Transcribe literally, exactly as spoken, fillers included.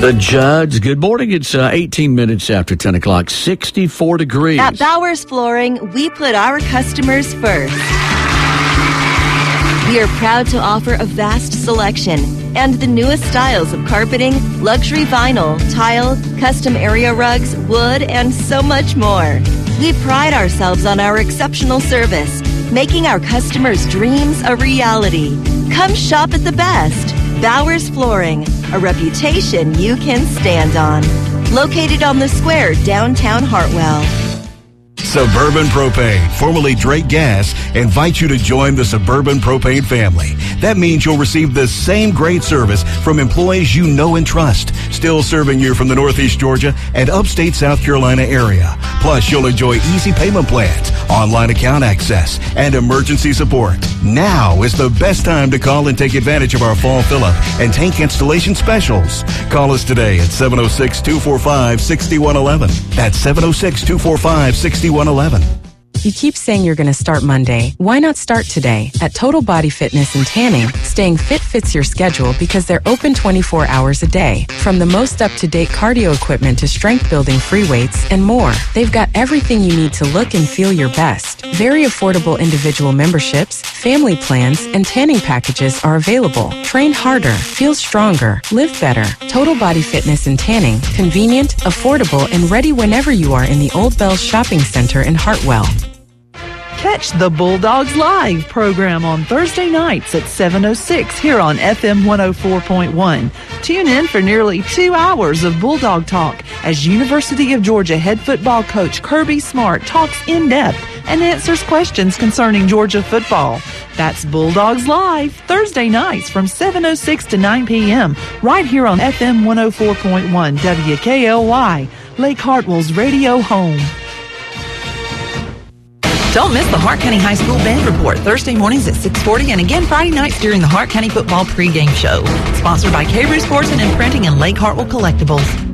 The Judds. Good morning. It's uh, eighteen minutes after ten o'clock, sixty-four degrees. At Bowers Flooring, we put our customers first. We are proud to offer a vast selection and the newest styles of carpeting, luxury vinyl, tile, custom area rugs, wood, and so much more. We pride ourselves on our exceptional service, making our customers' dreams a reality. Come shop at the best. Bowers Flooring, a reputation you can stand on. Located on the square, downtown Hartwell. Suburban Propane, formerly Drake Gas, invites you to join the Suburban Propane family. That means you'll receive the same great service from employees you know and trust, still serving you from the Northeast Georgia and upstate South Carolina area. Plus, you'll enjoy easy payment plans, online account access, and emergency support. Now is the best time to call and take advantage of our fall fill-up and tank installation specials. Call us today at seven oh six, two four five, six one one one. That's seven oh six, two four five, six one one one. You keep saying you're going to start Monday. Why not start today? At Total Body Fitness and Tanning, staying fit fits your schedule because they're open twenty-four hours a day. From the most up-to-date cardio equipment to strength-building free weights and more, they've got everything you need to look and feel your best. Very affordable individual memberships, family plans, and tanning packages are available. Train harder, feel stronger, live better. Total Body Fitness and Tanning, convenient, affordable, and ready whenever you are in the Old Bells Shopping Center in Hartwell. Catch the Bulldogs Live program on Thursday nights at seven oh six here on F M one oh four point one. Tune in for nearly two hours of Bulldog talk as University of Georgia head football coach Kirby Smart talks in depth and answers questions concerning Georgia football. That's Bulldogs Live, Thursday nights from seven oh six to nine p.m. right here on F M one oh four point one W K L Y, Lake Hartwell's radio home. Don't miss the Hart County High School Band Report Thursday mornings at six forty and again Friday nights during the Hart County Football pregame show. Sponsored by K-Brew Sports and Imprinting and Lake Hartwell Collectibles.